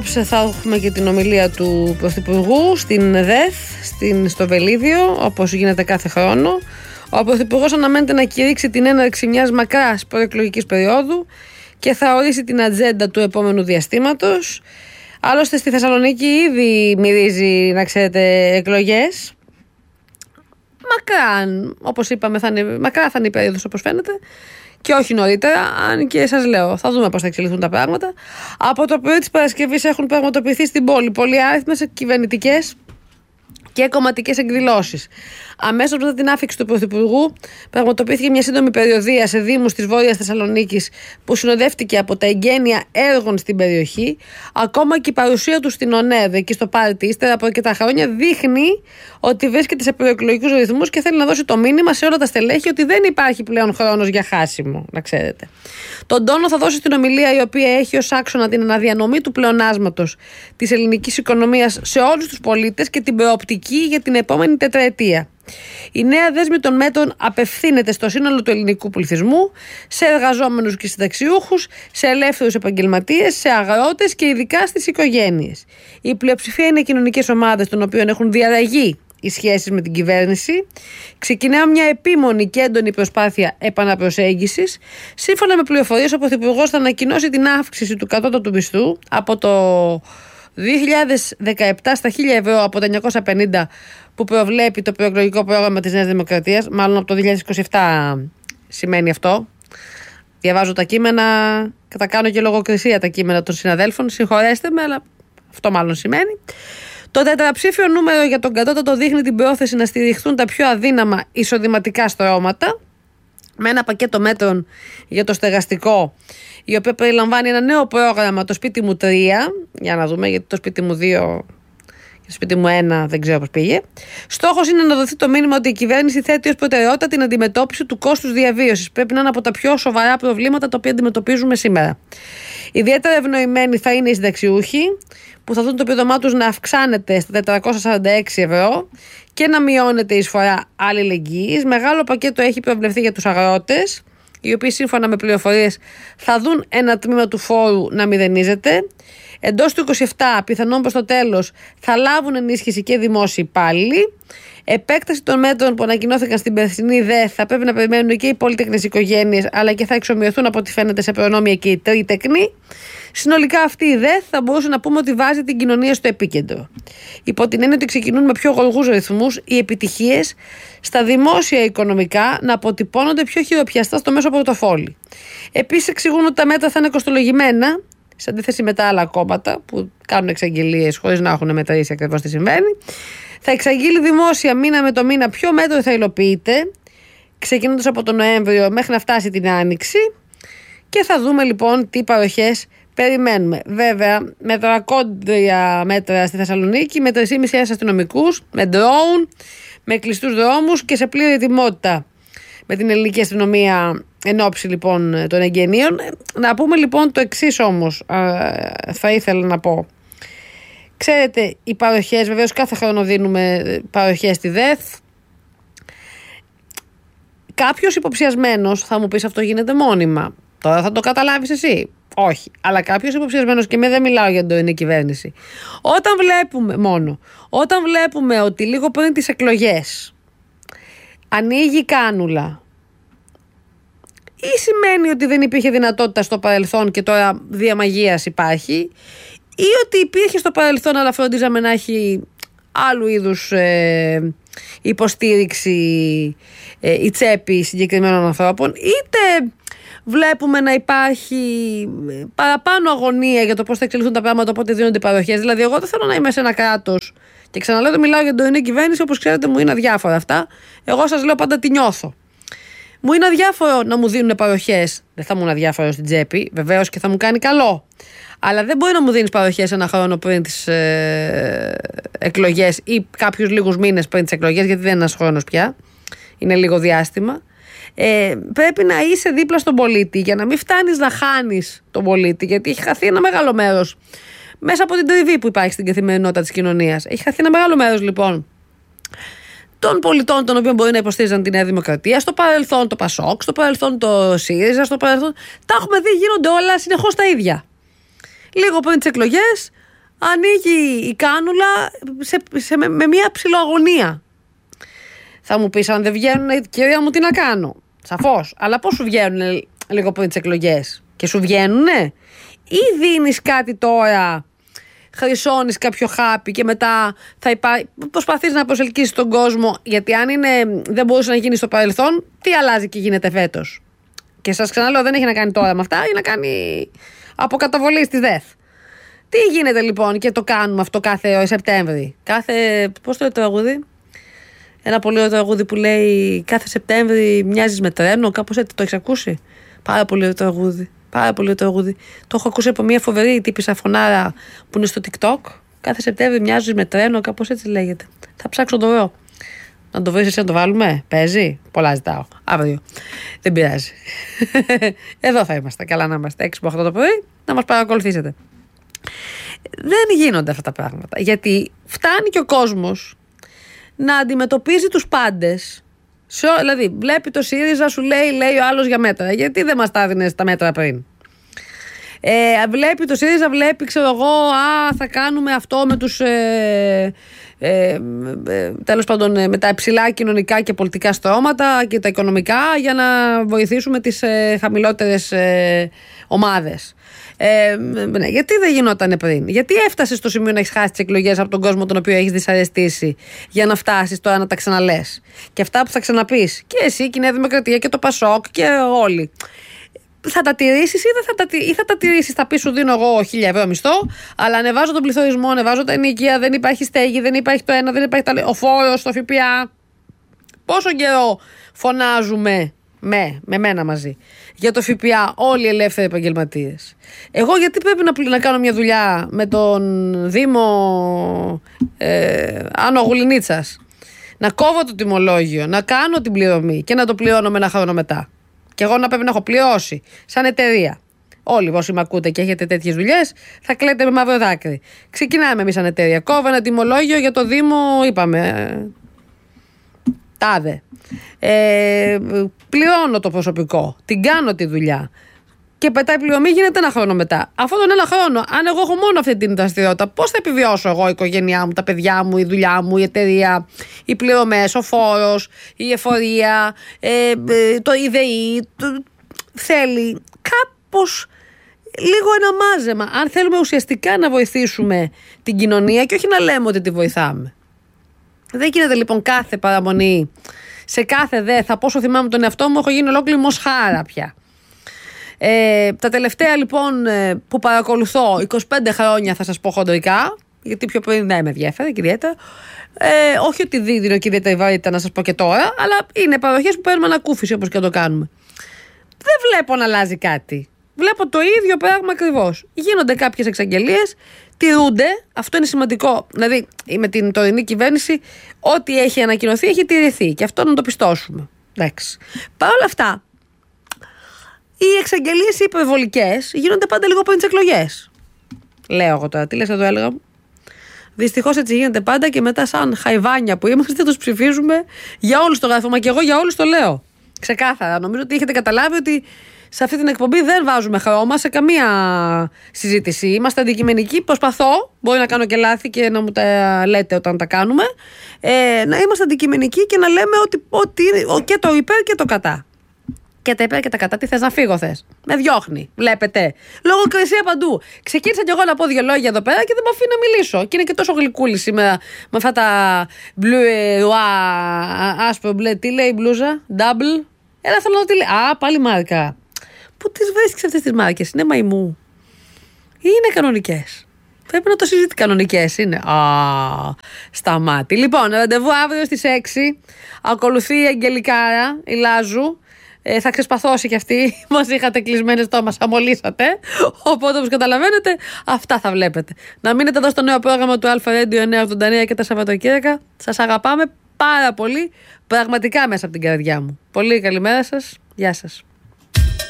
θα έχουμε και την ομιλία του Πρωθυπουργού στην ΔΕΘ, στο Βελίδιο, όπως γίνεται κάθε χρόνο. Ο Πρωθυπουργός αναμένεται να κηρύξει την έναρξη μιας μακράς προεκλογικής περίοδου και θα ορίσει την ατζέντα του επόμενου διαστήματος. Άλλωστε στη Θεσσαλονίκη ήδη μυρίζει, να ξέρετε, εκλογές. Μακράν, όπως είπαμε, μακρά θα είναι η περίοδος όπως φαίνεται. Και όχι νωρίτερα, αν και σας λέω, θα δούμε πώς θα εξελιχθούν τα πράγματα. Από το πρωί της Παρασκευής έχουν πραγματοποιηθεί στην πόλη πολυάριθμες κυβερνητικές και κομματικές εκδηλώσεις. Αμέσως μετά την άφιξη του Πρωθυπουργού, πραγματοποιήθηκε μια σύντομη περιοδεία σε δήμους της Βόρειας Θεσσαλονίκης που συνοδεύτηκε από τα εγγένεια έργων στην περιοχή. Ακόμα και η παρουσία του στην ΟΝΕΔ, εκεί στο πάρτι, ύστερα από αρκετά χρόνια, δείχνει ότι βρίσκεται σε προεκλογικούς ρυθμούς και θέλει να δώσει το μήνυμα σε όλα τα στελέχη ότι δεν υπάρχει πλέον χρόνος για χάσιμο, να ξέρετε. Τον τόνο θα δώσει στην ομιλία, η οποία έχει ως άξονα την αναδιανομή του πλεονάσματος της ελληνικής οικονομίας σε όλους τους πολίτες και την προοπτική για την επόμενη τετραετία. Η νέα δέσμη των μέτρων απευθύνεται στο σύνολο του ελληνικού πληθυσμού, σε εργαζόμενους και συνταξιούχους, σε ελεύθερους επαγγελματίες, σε αγρότες και ειδικά στις οικογένειες. Η πλειοψηφία είναι κοινωνικές ομάδες των οποίων έχουν διαραγεί οι σχέσεις με την κυβέρνηση. Ξεκινά μια επίμονη και έντονη προσπάθεια επαναπροσέγγισης. Σύμφωνα με πληροφορίες, ο Πρωθυπουργός θα ανακοινώσει την αύξηση του κατώτατου μισθού από το 2017 στα 1.000 ευρώ από τα 950 που προβλέπει το προεκλογικό πρόγραμμα της Νέας Δημοκρατίας. Μάλλον από το 2027 σημαίνει αυτό. Διαβάζω τα κείμενα και τα κάνω και λογοκρισία τα κείμενα των συναδέλφων. Συγχωρέστε με, αλλά αυτό μάλλον σημαίνει. Το τετραψήφιο νούμερο για τον κατώτατο δείχνει την πρόθεση να στηριχθούν τα πιο αδύναμα εισοδηματικά στρώματα, με ένα πακέτο μέτρων για το στεγαστικό, η οποία περιλαμβάνει ένα νέο πρόγραμμα, το σπίτι μου 3, για να δούμε, γιατί το σπίτι μου 2 και το σπίτι μου 1 δεν ξέρω πώς πήγε. Στόχος είναι να δοθεί το μήνυμα ότι η κυβέρνηση θέτει ως προτεραιότητα την αντιμετώπιση του κόστους διαβίωσης. Πρέπει να είναι από τα πιο σοβαρά προβλήματα τα οποία αντιμετωπίζουμε σήμερα. Ιδιαίτερα ευνοημένοι θα είναι οι συνταξιούχοι, που θα δουν το επίδομά τους να αυξάνεται στα 446 ευρώ και να μειώνεται η εισφορά αλληλεγγύης. Μεγάλο πακέτο έχει προβλεφθεί για τους αγρότες, οι οποίοι σύμφωνα με πληροφορίες θα δουν ένα τμήμα του φόρου να μηδενίζεται. Εντός του 27, πιθανόν προς το τέλος, θα λάβουν ενίσχυση και δημόσιοι υπάλληλοι. Επέκταση των μέτρων που ανακοινώθηκαν στην περσινή ΔΕΘ θα πρέπει να περιμένουν και οι πολύτεκνες οικογένειες, αλλά και θα εξομοιωθούν από ό,τι φαίνεται σε προνόμια και οι τρίτεκνοι. Συνολικά αυτή η ΔΕΘ θα μπορούσε να πούμε ότι βάζει την κοινωνία στο επίκεντρο. Υπό την έννοια ότι ξεκινούν με πιο γοργούς ρυθμούς οι επιτυχίες στα δημόσια οικονομικά να αποτυπώνονται πιο χειροπιαστά στο μέσο πορτοφόλι. Επίσης εξηγούν ότι τα μέτρα θα είναι κοστολογημένα, σε αντίθεση με τα άλλα κόμματα που κάνουν εξαγγελίες χωρίς να έχουν μετρήσει ακριβώς τι συμβαίνει. Θα εξαγγείλει δημόσια μήνα με το μήνα ποιο μέτρο θα υλοποιείται, ξεκινώντας από τον Νοέμβριο μέχρι να φτάσει την Άνοιξη, και θα δούμε λοιπόν τι παροχές περιμένουμε. Βέβαια, με δρακόντια μέτρα στη Θεσσαλονίκη, με 3.500 αστυνομικούς, με ντρόουν, με κλειστούς δρόμους και σε πλήρη ετοιμότητα με την ελληνική αστυνομία εν ώψη λοιπόν των εγγενείων. Να πούμε λοιπόν το εξής όμως, θα ήθελα να πω. Ξέρετε, οι παροχές, βεβαίως κάθε χρόνο δίνουμε παροχές στη ΔΕΘ. Κάποιος υποψιασμένος θα μου πεις αυτό γίνεται μόνιμα. Τώρα θα το καταλάβεις εσύ. Όχι. Αλλά κάποιος υποψιασμένος, και δεν μιλάω για την κυβέρνηση. Όταν βλέπουμε ότι λίγο πριν τις εκλογές ανοίγει η κάνουλα, ή σημαίνει ότι δεν υπήρχε δυνατότητα στο παρελθόν και τώρα δια μαγείας υπάρχει, ή ότι υπήρχε στο παρελθόν αλλά φροντίζαμε να έχει άλλου είδους υποστήριξη η τσέπη συγκεκριμένων ανθρώπων, είτε βλέπουμε να υπάρχει παραπάνω αγωνία για το πώς θα εξελιχθούν τα πράγματα, οπότε δίνονται παροχές. Δηλαδή, εγώ δεν θέλω να είμαι σε ένα κράτος, και ξαναλέω, μιλάω για την τωρινή κυβέρνηση, όπως ξέρετε, μου είναι αδιάφορα αυτά. Εγώ σας λέω πάντα τι νιώθω. Μου είναι αδιάφορο να μου δίνουν παροχές. Δεν θα μου είναι αδιάφορο στην τσέπη, βεβαίως, και θα μου κάνει καλό. Αλλά δεν μπορεί να μου δίνεις παροχές ένα χρόνο πριν τις εκλογές ή κάποιους λίγους μήνες πριν τις εκλογές, γιατί δεν είναι ένας χρόνος πια. Είναι λίγο διάστημα. Πρέπει να είσαι δίπλα στον πολίτη για να μην φτάνεις να χάνεις τον πολίτη, γιατί έχει χαθεί ένα μεγάλο μέρος μέσα από την τριβή που υπάρχει στην καθημερινότητα της κοινωνίας. Έχει χαθεί ένα μεγάλο μέρος λοιπόν των πολιτών, των οποίων μπορεί να υποστήριζαν τη Νέα Δημοκρατία, στο παρελθόν το Πασόκ, στο παρελθόν το ΣΥΡΙΖΑ, στο παρελθόν. Τα έχουμε δει, γίνονται όλα συνεχώς τα ίδια. Λίγο πριν τις εκλογές ανοίγει η κάνουλα με μια ψιλοαγωνία. Θα μου πεις, αν δεν βγαίνουν, κυρία μου, τι να κάνω. Σαφώς. Αλλά πώς σου βγαίνουν λίγο πριν τις εκλογές? Και σου βγαίνουνε? Ή δίνεις κάτι τώρα, χρυσώνεις κάποιο χάπι και μετά προσπαθείς να προσελκύσεις τον κόσμο? Γιατί αν δεν μπορούσε να γίνει στο παρελθόν, τι αλλάζει και γίνεται φέτος? Και σας ξαναλέω, δεν έχει να κάνει τώρα με αυτά, ή να κάνει αποκαταβολή στη ΔΕΘ. Τι γίνεται λοιπόν και το κάνουμε αυτό κάθε Σεπτέμβρη? Πώς το λέει το τραγούδι? Ένα πολύ ωραίο τραγούδι που λέει κάθε Σεπτέμβρη μοιάζεις με τρένο, κάπως έτσι. Το έχεις ακούσει? Πάρα πολύ ωραίο τραγούδι. Πάρα πολύ ωραίο τραγούδι. Το έχω ακούσει από μια φοβερή τύπισσα φωνάρα που είναι στο TikTok. Κάθε Σεπτέμβρη μοιάζεις με τρένο, κάπως έτσι λέγεται. Θα ψάξω το βρω. Να το βρεις εσύ να το βάλουμε? Παίζει? Πολλά ζητάω. Αύριο. Δεν πειράζει. Εδώ θα είμαστε. Καλά να είμαστε 6 με 8 το πρωί, να μας παρακολουθήσετε. Δεν γίνονται αυτά τα πράγματα. Γιατί φτάνει και ο κόσμος να αντιμετωπίζει τους πάντες. Δηλαδή, βλέπει το ΣΥΡΙΖΑ, σου λέει ο άλλος για μέτρα. Γιατί δεν μας τα έδινες τα μέτρα πριν? Βλέπει το ΣΥΡΙΖΑ, ξέρω εγώ, θα κάνουμε αυτό με τους τέλος πάντων με τα υψηλά κοινωνικά και πολιτικά στρώματα και τα οικονομικά, για να βοηθήσουμε τις χαμηλότερες ομάδες. Ναι, γιατί δεν γινόταν πριν? Γιατί έφτασες στο σημείο να έχεις χάσει τις εκλογές από τον κόσμο τον οποίο έχεις δυσαρεστήσει, για να φτάσεις τώρα να τα ξαναλες? Και αυτά που θα ξαναπείς και εσύ και η Νέα Δημοκρατία και το ΠΑΣΟΚ και όλοι, θα τα τηρήσεις ή θα τα τηρήσεις? Θα πεις, σου δίνω εγώ 1.000 ευρώ μισθό, αλλά ανεβάζω τον πληθωρισμό, ανεβάζω τα ενοικία, δεν υπάρχει στέγη, δεν υπάρχει το ένα, δεν υπάρχει το άλλο, ο φόρος, το ΦΠΑ. Πόσο καιρό φωνάζουμε με μένα μαζί για το ΦΠΑ όλοι οι ελεύθεροι επαγγελματίες? Εγώ γιατί πρέπει να κάνω μια δουλειά με τον Δήμο Άνω Γουληνίτσας, να κόβω το τιμολόγιο, να κάνω την πληρωμή και να το πληρώνω με ένα χρόνο μετά? Και εγώ να πρέπει να έχω πληρώσει σαν εταιρεία. Όλοι όσοι με ακούτε και έχετε τέτοιες δουλειές, θα κλαίτε με μαύρο δάκρυ. Ξεκινάμε εμείς σαν εταιρεία. Κόβω ένα τιμολόγιο για το Δήμο, είπαμε. Τάδε. Πληρώνω το προσωπικό. Την κάνω τη δουλειά. Και μετά η πληρωμή γίνεται ένα χρόνο μετά. Αυτόν τον ένα χρόνο, αν εγώ έχω μόνο αυτή την δραστηριότητα, πώς θα επιβιώσω εγώ, η οικογένειά μου, τα παιδιά μου, η δουλειά μου, η εταιρεία, οι πληρωμές, ο φόρος, η εφορία, το ΙΔΕΗ? Θέλει κάπως λίγο ένα μάζεμα. Αν θέλουμε ουσιαστικά να βοηθήσουμε την κοινωνία και όχι να λέμε ότι τη βοηθάμε. Δεν γίνεται λοιπόν κάθε παραμονή, σε κάθε ΔΕΘ, από όσο θυμάμαι τον εαυτό μου, έχω γίνει ολόκληρη μοσχάρα πια. Τα τελευταία λοιπόν που παρακολουθώ, 25 χρόνια θα σας πω χοντρικά, γιατί πιο πριν δεν με ενδιαφέρει και ιδιαίτερα. Όχι ότι δίνω και ιδιαίτερη βαρύτητα να σας πω και τώρα, αλλά είναι παροχές που παίρνουμε ανακούφιση όπως και να το κάνουμε. Δεν βλέπω να αλλάζει κάτι. Βλέπω το ίδιο πράγμα ακριβώς. Γίνονται κάποιες εξαγγελίες, τηρούνται, αυτό είναι σημαντικό. Δηλαδή, με την τωρινή κυβέρνηση, ό,τι έχει ανακοινωθεί έχει τηρηθεί και αυτό να το πιστώσουμε. Εντάξει. Παρ' όλα αυτά, οι εξαγγελίες οι υπερβολικές γίνονται πάντα λίγο πριν τις εκλογές. Λέω εγώ τώρα, τι λες, θα το έλεγα. Δυστυχώς έτσι γίνεται πάντα και μετά, σαν χαϊβάνια που είμαστε, τους ψηφίζουμε για όλους το γράφημα και εγώ για όλους το λέω. Ξεκάθαρα. Νομίζω ότι έχετε καταλάβει ότι σε αυτή την εκπομπή δεν βάζουμε χρώμα σε καμία συζήτηση. Είμαστε αντικειμενικοί. Προσπαθώ, μπορεί να κάνω και λάθη και να μου τα λέτε όταν τα κάνουμε, να είμαστε αντικειμενικοί και να λέμε ότι και το υπέρ και το κατά. Και τα υπέρ και τα κατά, τι θες να φύγω, θες? Με διώχνει, βλέπετε. Λογοκρισία παντού. Ξεκίνησα κι εγώ να πω 2 λόγια εδώ πέρα και δεν με αφήνει να μιλήσω. Και είναι και τόσο γλυκούλη σήμερα με αυτά τα μπλε, άσπρο μπλε. Τι λέει η μπλούζα? Double. Έλα, θέλω να δω τι λέει. Πάλι μάρκα. Πού τις βρίσκεις αυτές τις μάρκες? Είναι μαϊμού ή είναι κανονικές? Πρέπει να το συζητήσει. Κανονικές είναι. Σταμάτη. Λοιπόν, ραντεβού αύριο στις 6. Ακολουθεί η Αγγελικάρα, η Λάζου. Θα ξεσπαθώσει κι αυτή. Μας είχατε κλεισμένες τώρα, μας αμολύσατε. Οπότε, όπως καταλαβαίνετε, αυτά θα βλέπετε. Να μείνετε εδώ στο νέο πρόγραμμα του Αλφα Radio 989 και τα Σαββατοκύριακα. Σας αγαπάμε πάρα πολύ. Πραγματικά μέσα από την καρδιά μου. Πολύ καλημέρα σας. Γεια σας.